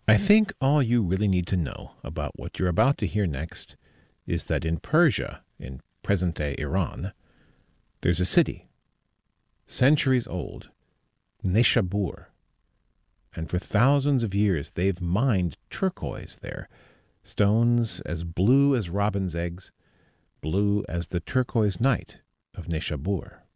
I think all you really need to know about what you're about to hear next is that in Persia, in present-day Iran, there's a city, centuries old, Neshabur, and for thousands of years they've mined turquoise there, stones as blue as robin's eggs, blue as the turquoise night of Neshabur.